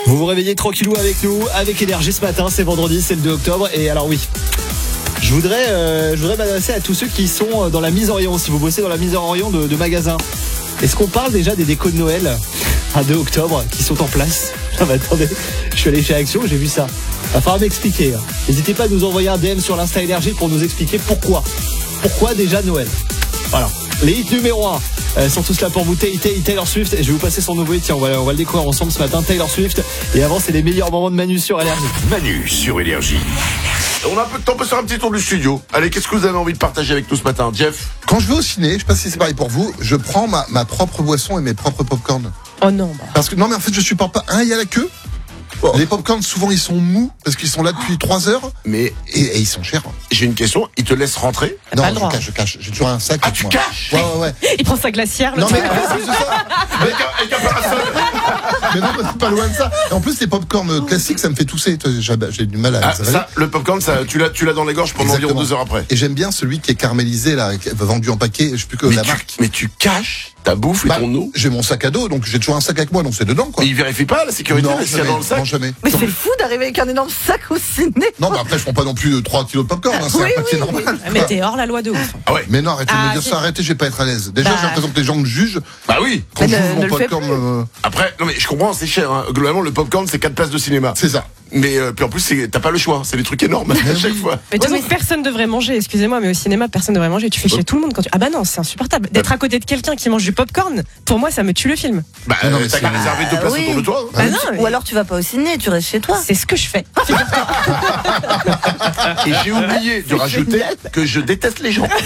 Vous vous réveillez tranquillou avec nous, avec Énergie ce matin, c'est vendredi, c'est le 2 octobre. Et alors oui, je voudrais m'adresser à tous ceux qui sont dans la mise en rayon, si vous bossez dans la mise en rayon de magasins. Est-ce qu'on parle déjà des décos de Noël à 2 octobre qui sont en place? Ah bah attendez, je suis allé chez Action, j'ai vu ça. Va falloir m'expliquer. N'hésitez pas à nous envoyer un DM sur l'Insta Énergie pour nous expliquer pourquoi. Pourquoi déjà Noël? Voilà. Les hits numéro 1 sont tous là pour vous. Taylor Swift. Et je vais vous passer son nouveau hit. Tiens, on va le découvrir ensemble ce matin. Taylor Swift. Et avant, c'est les meilleurs moments de Manu sur Énergie. Manu sur Énergie. On a un peu de temps pour faire un petit tour du studio. Allez, qu'est-ce que vous avez envie de partager avec nous ce matin, Jeff? Quand je vais au ciné, je sais pas si c'est pareil pour vous, je prends ma propre boisson et mes propres popcorn. Oh non. Parce que non, mais en fait, je supporte pas. Il y a la queue. Oh. Les popcorn, souvent, ils sont mous parce qu'ils sont là depuis 3 heures. Mais et ils sont chers. j'ai une question. Ils te laissent rentrer? T'as Non, pas le droit. je cache. J'ai toujours un sac. Ah, avec tu moi. caches? Ouais. Il prend sa glacière. Non, mais l'autre. c'est ça. Avec un parasol. Mais non, c'est pas loin de ça. Et en plus, les popcorn classiques, ça me fait tousser. J'ai du mal à Ah, les avaler. ça, le popcorn, ça, tu l'as dans les gorges pendant environ Exactement. 2 heures après. Et j'aime bien celui qui est caramélisé, là, vendu en paquet. Je sais plus que la marque. Mais tu caches ta bouffe et Bah, ton eau? j'ai mon sac à dos, donc j'ai toujours un sac avec moi, donc c'est dedans, quoi. Mais ils vérifient pas la sécurité Non, s'il y a jamais. dans le sac? Non, jamais. Mais c'est fou d'arriver avec un énorme sac au ciné. Non, mais après, je prends pas non plus 3 kilos de popcorn, hein, c'est Oui, un paquet oui, normal. Ah, mais t'es hors la loi de ouf. Ah ouais. Mais non, arrêtez de Ah, me dire si. ça, arrêtez, je vais pas être à l'aise. Déjà, Bah. j'ai l'impression que les gens me jugent Bah oui. quand Mais j'ouvre ne mon le fais popcorn. Après, non mais je comprends, c'est cher. Hein. Globalement, le popcorn, c'est 4 places de cinéma. C'est ça. Mais puis en plus, t'as pas le choix. C'est des trucs énormes à chaque fois. Mais de toute façon, personne devrait manger, excusez-moi, mais au cinéma, personne devrait manger. Tu fais chier tout le monde quand tu. Ah bah non, c'est insupportable. D'être à côté de quelqu'un qui mange du popcorn, pour moi, ça me tue le film. Bah, Non, mais t'as qu'à c'est- réserver 2 places oui. autour de toi. Hein. Bah non, Ou alors tu vas pas au ciné, tu restes chez toi. c'est ce que je fais. Et j'ai oublié de rajouter que je déteste les gens.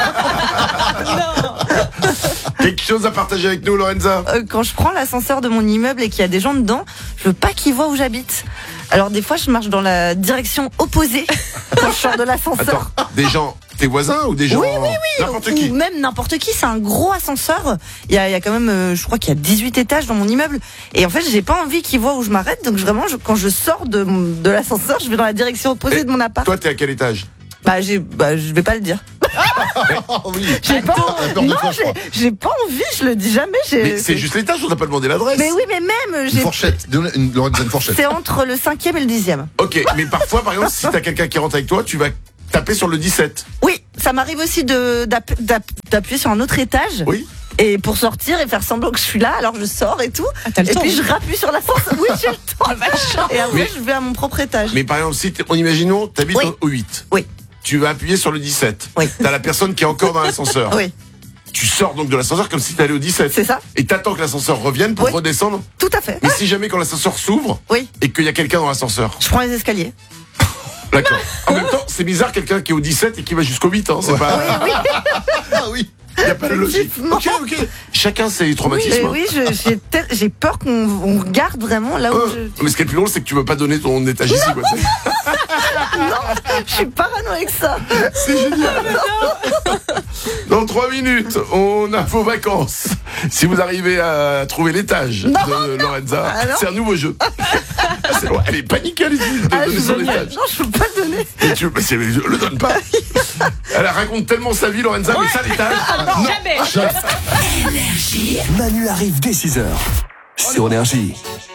Quelque chose à partager avec nous, Lorenza? Quand je prends l'ascenseur de mon immeuble et qu'il y a des gens dedans, je veux pas qu'ils voient où j'habite. Alors des fois, je marche dans la direction opposée quand je sors de l'ascenseur. Attends, des gens, tes voisins ou des gens, n'importe qui? Ou même n'importe qui, c'est un gros ascenseur. Il y a quand même, je crois qu'il y a 18 étages dans mon immeuble. Et en fait, j'ai pas envie qu'ils voient où je m'arrête. Donc quand je sors de l'ascenseur, je vais dans la direction opposée Et de mon appart. Toi, t'es à quel étage? Je vais pas le dire. Oh oui. J'ai pas, T'as peur de non, quoi, je crois. j'ai pas envie, je le dis jamais. Mais c'est juste l'étage, on n'a pas demandé l'adresse. Mais oui, mais même, Une fourchette. Lorenza, une fourchette. c'est entre le 5e et le 10e. Ok, mais parfois, par exemple, si t'as quelqu'un qui rentre avec toi, tu vas taper sur le 17. Oui, ça m'arrive aussi d'appuyer sur un autre étage. Oui. Et pour sortir et faire semblant que je suis là, alors je sors et tout. Ah, t'as le Et temps. puis je rappuie sur la force. Oui, j'ai le temps. Et après, Mais- je vais à mon propre étage. Mais par exemple, si imaginons, t'habites Oui. au 8. Oui. Tu vas appuyer sur le 17. Oui. T'as la personne qui est encore dans l'ascenseur. Oui, Tu sors donc de l'ascenseur comme si t'allais au 17. c'est ça. Et t'attends que l'ascenseur revienne pour Oui. redescendre. Tout à fait. Mais si jamais quand l'ascenseur s'ouvre Oui, et qu'il y a quelqu'un dans l'ascenseur. je prends les escaliers. D'accord. En même temps, c'est bizarre quelqu'un qui est au 17 et qui va jusqu'au 8. Hein. C'est pas. Ah oui. Il n'y a pas de logique. Effectivement. Ok. Chacun ses Oui, traumatismes. mais oui, j'ai peur qu'on regarde vraiment là où Mais ce qui est le plus drôle, c'est que tu veux pas donner ton étage ici. Quoi. je suis parano avec ça. C'est génial. Dans 3 minutes, on a vos vacances. Si vous arrivez à trouver l'étage de Lorenza, Ah non. c'est un nouveau jeu. C'est drôle. Elle est paniquée à l'idée de Ah, donner je son veux- étage. non, je peux pas le donner. Et tu mais je le donne pas. Elle raconte tellement sa vie, Lorenza, mais ça, l'étage. Jamais. Manu arrive dès 6h sur Énergie.